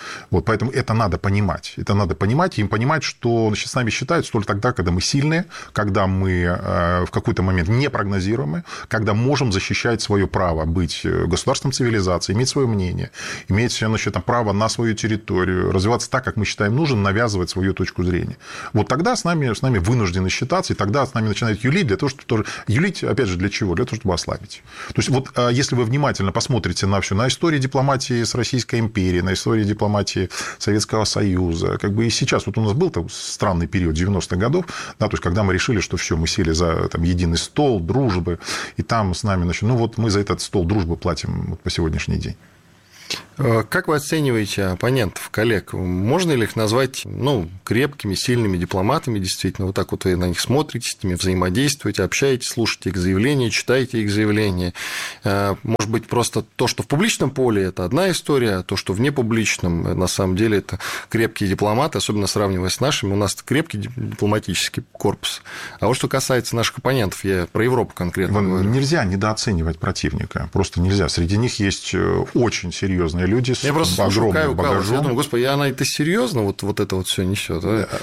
Вот, поэтому это надо понимать. Это надо понимать, и им понимать, что с нами считают только тогда, когда мы сильные, когда мы в какой-то момент непрогнозируемы, когда можем защищать свое право быть государством цивилизации, иметь свое мнение, иметь, значит, право на свою территорию, развиваться так, как мы считаем нужным, навязывать свою точку зрения. Вот тогда с нами вынуждены считаться, и тогда с нами начинают юлить, для того, чтобы тоже... Юлить, опять же, для чего? Для того, чтобы ослабить. То есть, вот если вы внимательно посмотрите на историю дипломатии с Российской империей, на историю дипломатии Советского Союза, как бы и сейчас, вот у нас был странный период 90-х годов, да, то есть, когда мы решили, что все, мы сели за единый стол дружбы, и там с нами, значит, вот мы за этот стол дружбы платим по сегодняшний день. Как вы оцениваете оппонентов, коллег? Можно ли их назвать крепкими, сильными дипломатами? Действительно, вот так вот вы на них смотрите, с ними взаимодействуете, общаетесь, слушаете их заявления, читаете их заявления. Может быть, просто то, что в публичном поле, это одна история, а то, что в непубличном, на самом деле, это крепкие дипломаты, особенно сравнивая с нашими. У нас крепкий дипломатический корпус. А вот что касается наших оппонентов, я про Европу конкретно говорю. Нельзя недооценивать противника. Просто нельзя. Среди них есть очень серьезные люди с огромным багажом. Я думаю, господи, она это серьезно вот это вот все несет.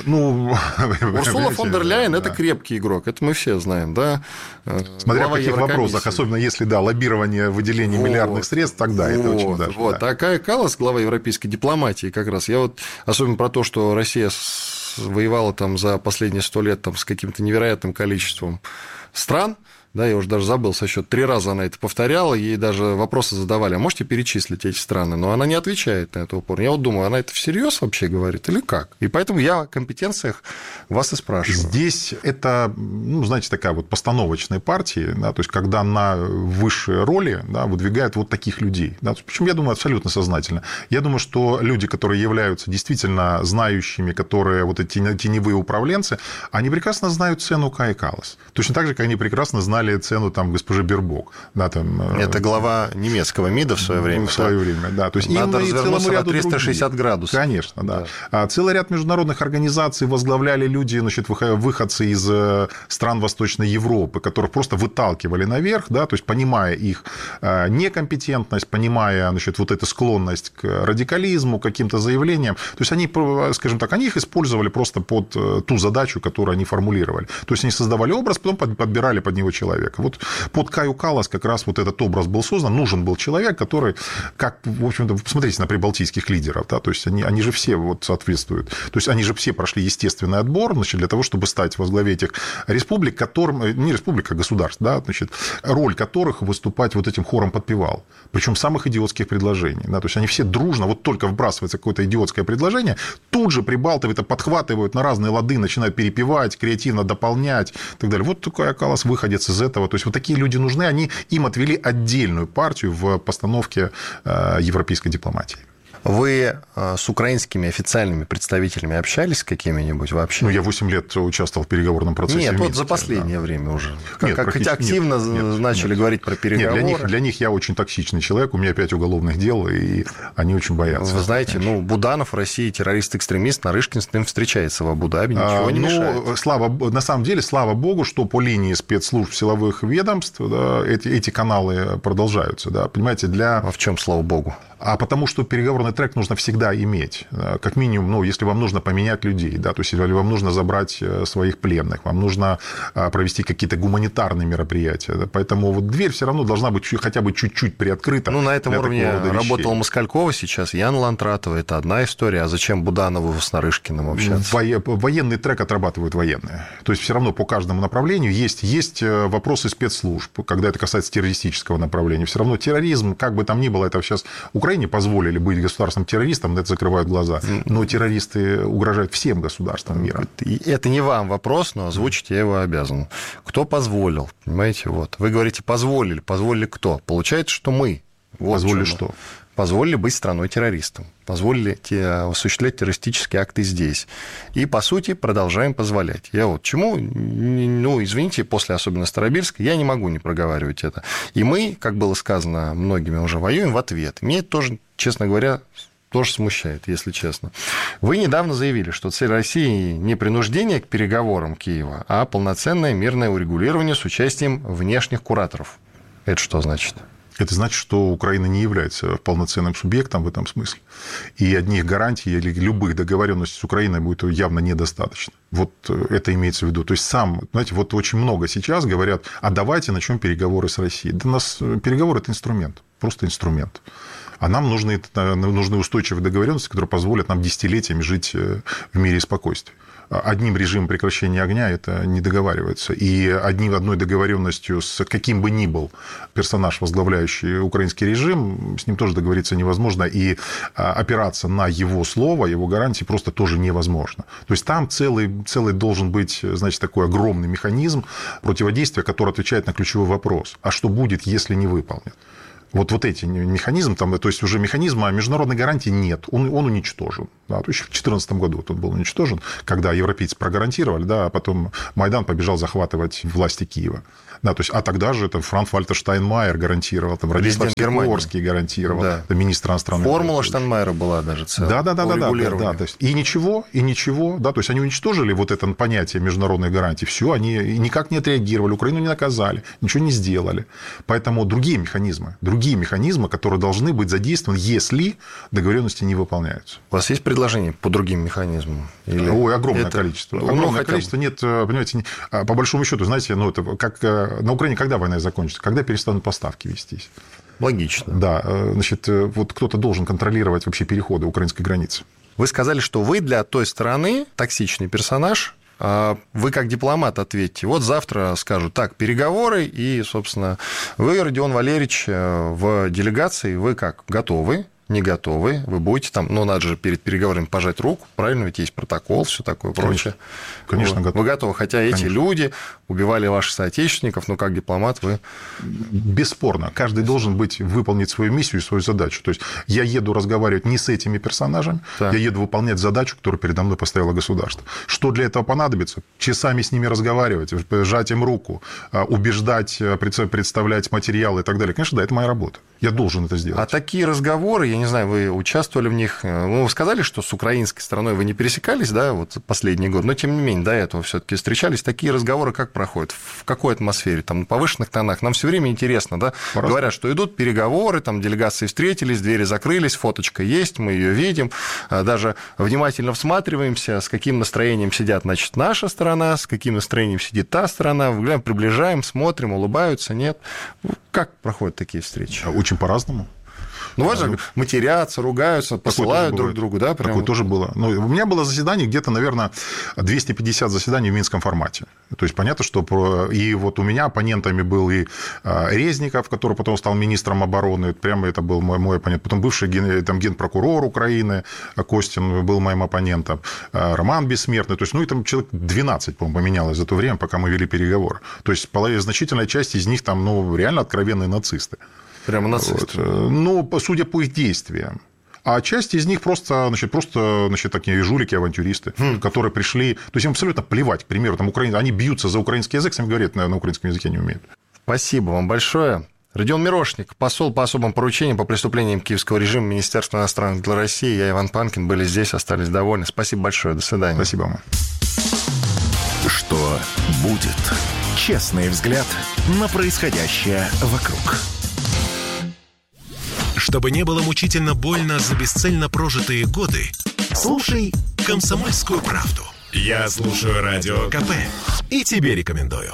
Урсула фон дер Ляйен – это крепкий игрок, это мы все знаем, да. Смотря в каких вопросах, особенно если, лоббирование выделения миллиардных средств, тогда это очень даже. Вот. А Кая Каллас, глава европейской дипломатии, как раз, я вот особенно про то, что Россия воевала там за последние 100 лет там, с каким-то невероятным количеством стран. Да, я уже даже забыл со счета. 3 раза она это повторяла, ей даже вопросы задавали, а можете перечислить эти страны? Но она не отвечает на это упорно. Я вот думаю, она это всерьез вообще говорит или как? И поэтому я о компетенциях вас и спрашиваю. Здесь это, знаете, такая вот постановочная партия, да, то есть когда на высшие роли, да, выдвигают вот таких людей. Да, причем, я думаю, абсолютно сознательно. Я думаю, что люди, которые являются действительно знающими, которые вот эти теневые управленцы, они прекрасно знают цену Каи Каллас. Точно так же, как они прекрасно знали цену госпожи Бербок. Да, это глава немецкого МИДа в свое время. В свое время, да. То есть надо развернуться на 360 градусов. Конечно, да. Целый ряд международных организаций возглавляли люди, значит, выходцы из стран Восточной Европы, которых просто выталкивали наверх, да, то есть понимая их некомпетентность, понимая, значит, вот эту склонность к радикализму, к каким-то заявлениям. То есть они, скажем так, они их использовали просто под ту задачу, которую они формулировали. То есть они создавали образ, потом подбирали под него человека. Вот под Каю Каллас как раз вот этот образ был создан. Нужен был человек, который, как, в общем-то, посмотрите на прибалтийских лидеров, да, то есть они же все вот соответствуют. То есть они же все прошли естественный отбор, значит, для того, чтобы стать во главе этих республик, которым, не республик, а государств, да, значит, роль которых выступать вот этим хором подпевал. Причем самых идиотских предложений. Да, то есть они все дружно, вот только вбрасывается какое-то идиотское предложение, тут же прибалты это подхватывают на разные лады, начинают перепевать, креативно дополнять и так далее. Вот такой Каллас выходец из этого. То есть вот такие люди нужны, им отвели отдельную партию в постановке европейской дипломатии. Вы с украинскими официальными представителями общались с какими-нибудь вообще? Я 8 лет участвовал в переговорном процессе. Нет, вот за последнее время уже. Хотя активно начали говорить про переговоры. Нет, для них я очень токсичный человек, у меня 5 уголовных дел, и они очень боятся. Вы знаете, Буданов в России террорист-экстремист, Нарышкин с ним встречается в Абу-Даби, ничего не мешает. На самом деле, слава богу, что по линии спецслужб силовых ведомств, да, эти каналы продолжаются. Да, понимаете, А в чем слава богу? А потому что переговорный трек нужно всегда иметь. Как минимум, если вам нужно поменять людей, да, то есть если вам нужно забрать своих пленных, вам нужно провести какие-то гуманитарные мероприятия. Да, поэтому вот дверь все равно должна быть хотя бы чуть-чуть приоткрыта. На этом уровне работала Москалькова сейчас, Яна Лантратова. Это одна история. А зачем Буданову с Нарышкиным общаться? Военный трек отрабатывают военные. То есть все равно по каждому направлению есть вопросы спецслужб, когда это касается террористического направления. Все равно терроризм, как бы там ни было, это сейчас Украине позволили быть государственным террористом, на это закрывают глаза. Но террористы угрожают всем государствам мира. Это не вам вопрос, но озвучить я его обязан. Кто позволил? Понимаете, вот. Вы говорите, позволили. Позволили кто? Получается, что мы. Позволили что? Позволили быть страной-террористом. Позволили осуществлять террористические акты здесь. И, по сути, продолжаем позволять. Я вот чему, извините, после особенно Старобельска, я не могу не проговаривать это. И мы, как было сказано многими, уже воюем в ответ. Меня это тоже, честно говоря, тоже смущает, если честно. Вы недавно заявили, что цель России не принуждение к переговорам Киева, а полноценное мирное урегулирование с участием внешних кураторов. Это что значит? Это значит, что Украина не является полноценным субъектом в этом смысле. И одних гарантий или любых договоренностей с Украиной будет явно недостаточно. Вот это имеется в виду. То есть знаете, вот очень много сейчас говорят, а давайте начнем переговоры с Россией. Да у нас переговоры – это инструмент, просто инструмент. А нам нужны устойчивые договоренности, которые позволят нам десятилетиями жить в мире и спокойствии. Одним режимом прекращения огня это не договаривается. И одной договоренностью с каким бы ни был персонаж, возглавляющий украинский режим, с ним тоже договориться невозможно. И опираться на его слово, его гарантии просто тоже невозможно. То есть там целый должен быть, значит, такой огромный механизм противодействия, который отвечает на ключевой вопрос. А что будет, если не выполнят? Вот эти механизмы, то есть уже механизма международной гарантии нет, он уничтожен. Да, то есть в 2014 году он был уничтожен, когда европейцы прогарантировали, да, а потом Майдан побежал захватывать власти Киева. Да, то есть, а тогда же Франк-Вальтер Штайнмайер гарантировал, Радислав Сикорский гарантировал, да. Министр иностранных дел. Формула Штайнмайера была даже целая. Да. То есть, и ничего, да, то есть они уничтожили вот это понятие международной гарантии, все, они никак не отреагировали, Украину не наказали, ничего не сделали. Поэтому другие механизмы, которые должны быть задействованы, если договоренности не выполняются. У вас есть предложение по другим механизмам? Огромное количество. Огромное количество. Нет, понимаете, по большому счету, знаете, это как на Украине когда война закончится? Когда перестанут поставки вестись? Логично. Да, значит, вот кто-то должен контролировать вообще переходы украинской границы. Вы сказали, что вы для той стороны токсичный персонаж. Вы как дипломат ответьте. Вот завтра скажут, так, переговоры, и, собственно, вы, Родион Валерьевич, в делегации, вы как, готовы? Не готовы, вы будете там, надо же перед переговорами пожать руку, правильно, ведь есть протокол, все такое прочее. Конечно, готовы. Вы готовы, хотя эти люди убивали ваших соотечественников, но как дипломат вы... Бесспорно, каждый должен выполнить свою миссию и свою задачу. То есть я еду разговаривать не с этими персонажами, я еду выполнять задачу, которую передо мной поставило государство. Что для этого понадобится? Часами с ними разговаривать, жать им руку, убеждать, представлять материалы и так далее. Конечно, да, это моя работа. Я должен это сделать. А такие разговоры, я не знаю, вы участвовали в них, вы сказали, что с украинской стороной вы не пересекались, да, вот последний год, но тем не менее до этого все-таки встречались. Такие разговоры как проходят? В какой атмосфере? Там на повышенных тонах? Нам все время интересно, да? Говорят, что идут переговоры, там делегации встретились, двери закрылись, фоточка есть, мы ее видим, даже внимательно всматриваемся, с каким настроением сидят, значит, наша сторона, с каким настроением сидит та сторона, приближаем, смотрим, улыбаются, нет. Как проходят такие встречи? Очень по-разному. Важно, матерятся, ругаются, посылают друг другу, да? Такое тоже было. У меня было заседание где-то, наверное, 250 заседаний в минском формате. То есть, понятно, что... И вот у меня оппонентами был и Резников, который потом стал министром обороны, прямо это был мой оппонент. Потом бывший генпрокурор Украины Костин был моим оппонентом, Роман Бессмертный. То есть, и там человек 12, по-моему, поменялось за то время, пока мы вели переговоры. То есть, значительная часть из них там, реально откровенные нацисты. Прямо нацисты? Судя по их действиям. А часть из них просто такие жулики, авантюристы, которые пришли... То есть им абсолютно плевать, к примеру, они бьются за украинский язык, сами говорят, на украинском языке не умеют. Спасибо вам большое. Родион Мирошник, посол по особым поручениям по преступлениям киевского режима Министерства иностранных дел России, я Иван Панкин, были здесь, остались довольны. Спасибо большое, до свидания. Спасибо вам. Что будет? Честный взгляд на происходящее вокруг. Чтобы не было мучительно больно за бесцельно прожитые годы, слушай «Комсомольскую правду». Я слушаю Радио КП и тебе рекомендую.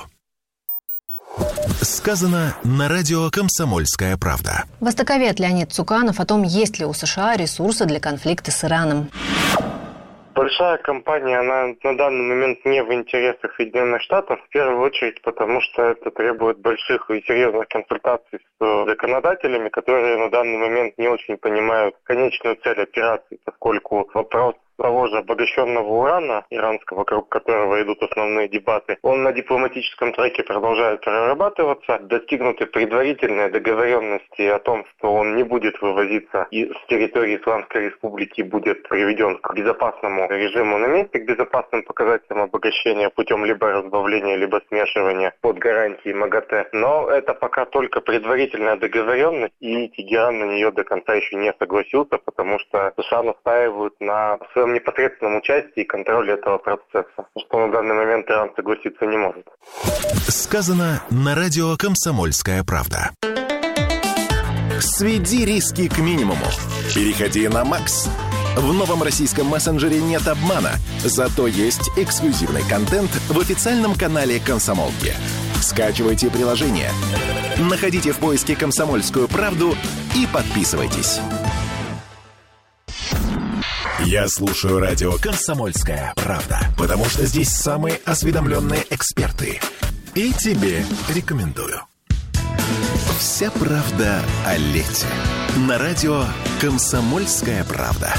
Сказано на радио «Комсомольская правда». Востоковед Леонид Цуканов о том, есть ли у США ресурсы для конфликта с Ираном. Большая компания, она на данный момент не в интересах Соединенных Штатов, в первую очередь, потому что это требует больших и серьезных консультаций с законодателями, которые на данный момент не очень понимают конечную цель операции, поскольку вопрос того же обогащенного урана иранского, вокруг которого идут основные дебаты, он на дипломатическом треке продолжает прорабатываться. Достигнуты предварительные договоренности о том, что он не будет вывозиться с территории Исламской Республики, будет приведен к безопасному режиму на месте, к безопасным показателям обогащения путем либо разбавления, либо смешивания под гарантией МАГАТЭ. Но это пока только предварительная договоренность, и Тегеран на нее до конца еще не согласился, потому что США настаивают на своем непосредственном участии и контроле этого процесса, что на данный момент Иран согласиться не может. Сказано на радио «Комсомольская правда». Сведи риски к минимуму. Переходи на Max. В новом российском мессенджере нет обмана, зато есть эксклюзивный контент в официальном канале «Комсомолки». Скачивайте приложение, находите в поиске «Комсомольскую правду» и подписывайтесь. Я слушаю радио «Комсомольская правда», потому что здесь самые осведомленные эксперты. И тебе рекомендую. Вся правда о лете. На радио «Комсомольская правда».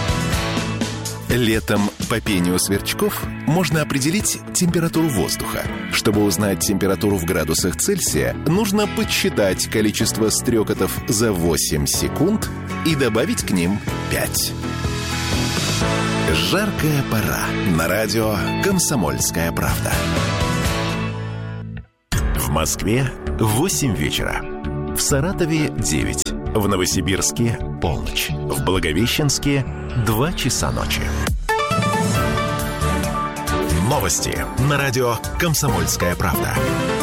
Летом по пению сверчков можно определить температуру воздуха. Чтобы узнать температуру в градусах Цельсия, нужно подсчитать количество стрекотов за 8 секунд и добавить к ним 5. Жаркая пора. На радио «Комсомольская правда». В Москве 8 вечера. В Саратове 9. В Новосибирске полночь. В Благовещенске 2 часа ночи. Новости на радио «Комсомольская правда».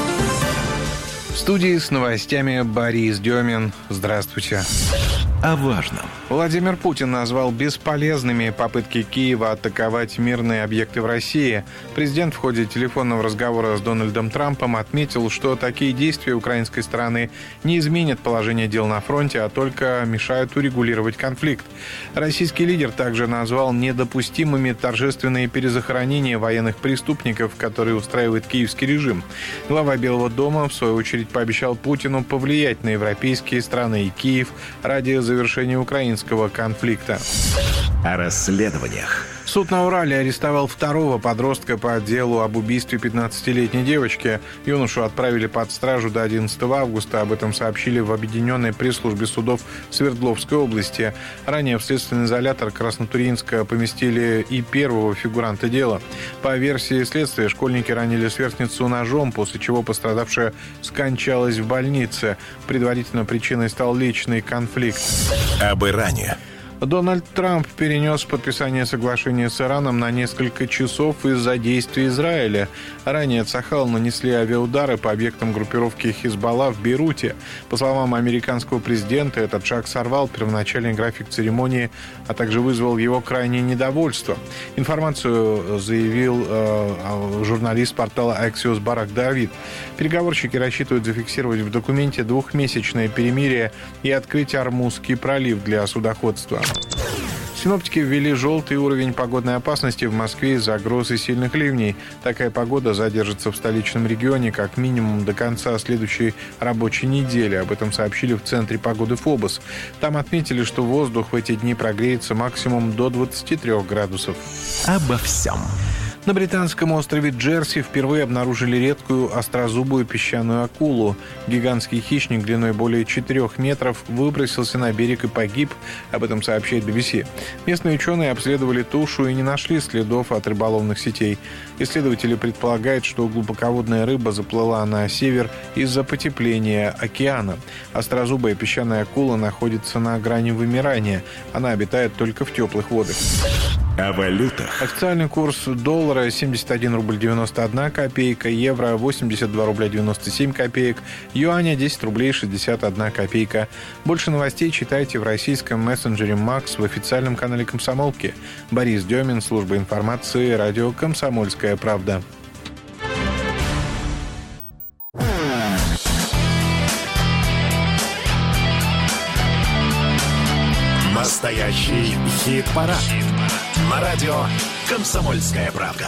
В студии с новостями Борис Демин. Здравствуйте. О важном. Владимир Путин назвал бесполезными попытки Киева атаковать мирные объекты в России. Президент в ходе телефонного разговора с Дональдом Трампом отметил, что такие действия украинской стороны не изменят положение дел на фронте, а только мешают урегулировать конфликт. Российский лидер также назвал недопустимыми торжественные перезахоронения военных преступников, которые устраивает киевский режим. Глава Белого дома, в свою очередь, пообещал Путину повлиять на европейские страны и Киев ради завершения украинского конфликта. О расследованиях. Суд на Урале арестовал второго подростка по делу об убийстве 15-летней девочки. Юношу отправили под стражу до 11 августа. Об этом сообщили в Объединенной пресс-службе судов Свердловской области. Ранее в следственный изолятор Краснотурьинска поместили и первого фигуранта дела. По версии следствия, школьники ранили сверстницу ножом, после чего пострадавшая скончалась в больнице. Предварительно причиной стал личный конфликт. Об Иране. Дональд Трамп перенес подписание соглашения с Ираном на несколько часов из-за действий Израиля. Ранее Цахал нанесли авиаудары по объектам группировки Хизбалла в Бейруте. По словам американского президента, этот шаг сорвал первоначальный график церемонии, а также вызвал его крайнее недовольство. Информацию заявил журналист портала Axios Барак Давид. Переговорщики рассчитывают зафиксировать в документе двухмесячное перемирие и открыть Ормузский пролив для судоходства. Синоптики ввели желтый уровень погодной опасности в Москве из-за гроз и сильных ливней. Такая погода задержится в столичном регионе как минимум до конца следующей рабочей недели. Об этом сообщили в Центре погоды ФОБОС. Там отметили, что воздух в эти дни прогреется максимум до 23 градусов. Обо всем. На британском острове Джерси впервые обнаружили редкую острозубую песчаную акулу. Гигантский хищник длиной более 4 метров выбросился на берег и погиб. Об этом сообщает BBC. Местные ученые обследовали тушу и не нашли следов от рыболовных сетей. Исследователи предполагают, что глубоководная рыба заплыла на север из-за потепления океана. Острозубая песчаная акула находится на грани вымирания. Она обитает только в теплых водах. О валютах. Официальный курс доллара 71 рубль 91 копейка, евро 82 рубля 97 копеек, юаня 10 рублей 61 копейка. Больше новостей читайте в российском мессенджере Max в официальном канале «Комсомолки». Борис Демин, служба информации, радио «Комсомольская правда». Настоящий хит-парад. На радио «Комсомольская правда».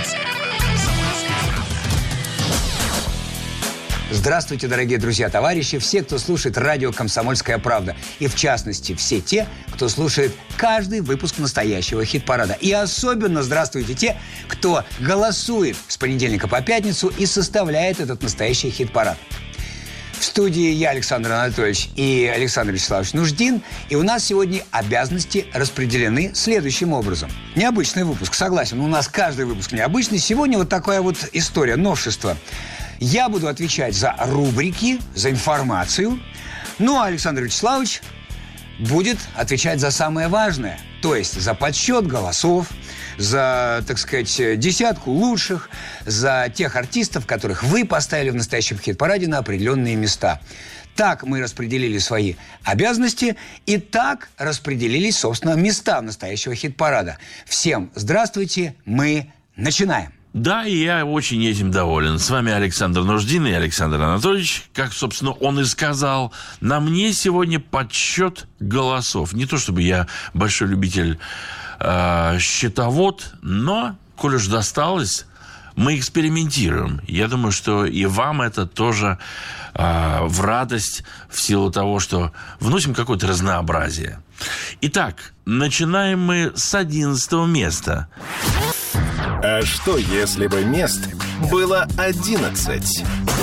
Здравствуйте, дорогие друзья, товарищи, все, кто слушает радио «Комсомольская правда». И, в частности, все те, кто слушает каждый выпуск настоящего хит-парада. И особенно здравствуйте те, кто голосует с понедельника по пятницу и составляет этот настоящий хит-парад. В студии я, Александр Анатольевич, и Александр Вячеславович Нуждин. И у нас сегодня обязанности распределены следующим образом. Необычный выпуск, согласен. У нас каждый выпуск необычный. Сегодня вот такая вот история, новшество. Я буду отвечать за рубрики, за информацию. Ну, а Александр Вячеславович будет отвечать за самое важное. То есть за подсчет голосов, за, так сказать, десятку лучших, за тех артистов, которых вы поставили в настоящем хит-параде на определенные места. Так мы распределили свои обязанности, и так распределились, собственно, места настоящего хит-парада. Всем здравствуйте, мы начинаем. Да, и я очень этим доволен. С вами Александр Нуждин и Александр Анатольевич. Как, собственно, он и сказал, на мне сегодня подсчет голосов. Не то чтобы я большой любитель счетовод, но, коль уж досталось, мы экспериментируем. Я думаю, что и вам это тоже в радость, в силу того, что вносим какое-то разнообразие. Итак, начинаем мы с 11 места. А что, если бы мест было 11?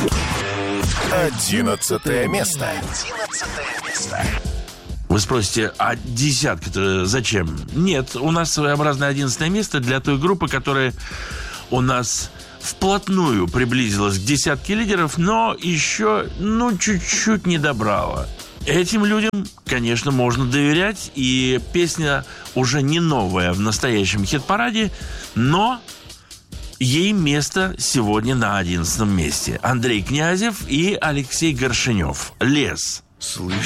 11 место. Вы спросите, а десятка-то зачем? Нет, у нас своеобразное 11 место для той группы, которая у нас вплотную приблизилась к десятке лидеров, но еще, чуть-чуть не добрала. Этим людям, конечно, можно доверять, и песня уже не новая в настоящем хит-параде, но ей место сегодня на 11 месте. Андрей Князев и Алексей Горшенев. «Лес».